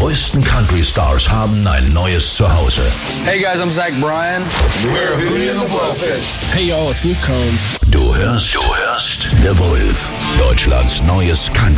größten Country-Stars haben ein neues Zuhause. Hey guys, I'm Zach Bryan. We're Hootie and the Blowfish. Hey y'all, it's Luke Combs. Du hörst The Wolf, Deutschlands neues Country.